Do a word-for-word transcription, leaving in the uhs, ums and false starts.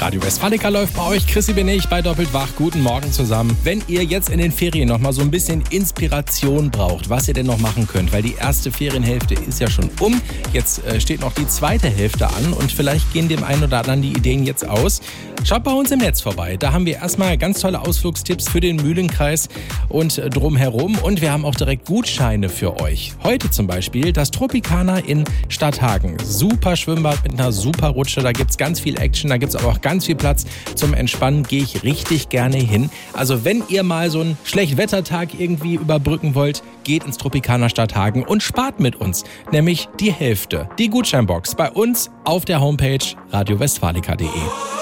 Radio Westfalica läuft bei euch. Chrissy bin ich bei Doppelt Wach. Guten Morgen zusammen. Wenn ihr jetzt in den Ferien noch mal so ein bisschen Inspiration braucht, was ihr denn noch machen könnt, weil die erste Ferienhälfte ist ja schon um. Jetzt äh, steht noch die zweite Hälfte an und vielleicht gehen dem einen oder anderen die Ideen jetzt aus. Schaut bei uns im Netz vorbei. Da haben wir erstmal ganz tolle Ausflugstipps für den Mühlenkreis und äh, drumherum. Und wir haben auch direkt Gutscheine für euch. Heute zum Beispiel das Tropicana in Stadthagen. Super Schwimmbad mit einer super Rutsche. Da gibt es ganz viel Action, da gibt es aber auch ganz viel Platz zum Entspannen. Gehe ich richtig gerne hin. Also wenn ihr mal so einen Schlechtwettertag irgendwie überbrücken wollt, geht ins Tropicana Stadthagen und spart mit uns. Nämlich die Hälfte. Die Gutscheinbox bei uns auf der Homepage radio westfalica punkt de.